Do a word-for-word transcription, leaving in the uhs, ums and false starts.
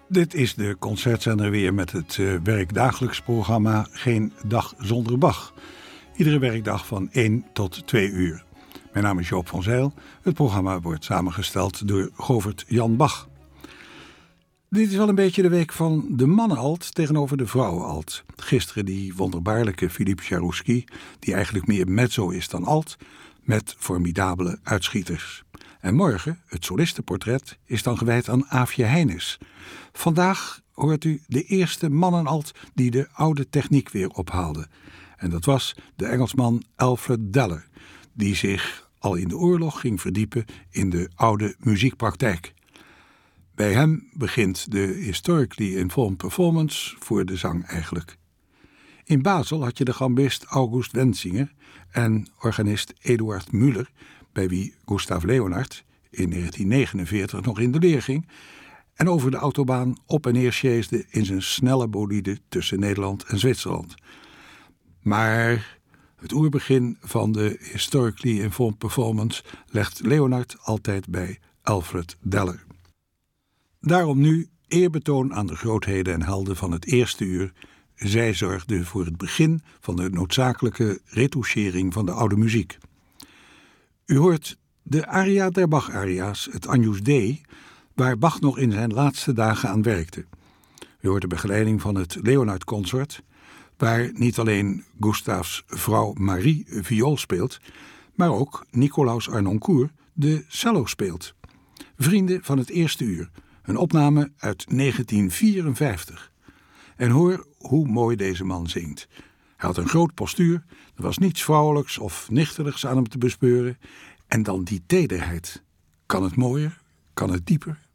Dit is de concertzender weer met het uh, werkdagelijks programma Geen Dag Zonder Bach. Iedere werkdag van één tot twee uur. Mijn naam is Joop van Zijl. Het programma wordt samengesteld door Govert Jan Bach. Dit is wel een beetje de week van de mannenalt tegenover de vrouwenalt. Gisteren die wonderbaarlijke Philippe Jarouski, die eigenlijk meer mezzo is dan alt, met formidabele uitschieters. En morgen, het solistenportret, is dan gewijd aan Aafje Heines. Vandaag hoort u de eerste mannenalt die de oude techniek weer ophaalde. En dat was de Engelsman Alfred Deller, die zich al in de oorlog ging verdiepen in de oude muziekpraktijk. Bij hem begint de historically informed performance voor de zang eigenlijk. In Basel had je de gambist August Wenzinger en organist Eduard Müller, bij wie Gustav Leonhardt in negentien negenenveertig nog in de leer ging en over de autobaan op en neer sjeesde in zijn snelle bolide tussen Nederland en Zwitserland. Maar het oerbegin van de historically informed performance legt Leonhardt altijd bij Alfred Deller. Daarom nu eerbetoon aan de grootheden en helden van het eerste uur. Zij zorgden voor het begin van de noodzakelijke retouchering van de oude muziek. U hoort de aria der Bach-aria's, het Agnus Dei, waar Bach nog in zijn laatste dagen aan werkte. U hoort de begeleiding van het Leonhardt-consort, waar niet alleen Gustavs vrouw Marie viool speelt, maar ook Nicolaus Arnoncourt de cello speelt. Vrienden van het eerste uur, een opname uit negentien vierenvijftig. En hoor hoe mooi deze man zingt. Hij had een groot postuur, er was niets vrouwelijks of nichterigs aan hem te bespeuren. En dan die tederheid. Kan het mooier? Kan het dieper?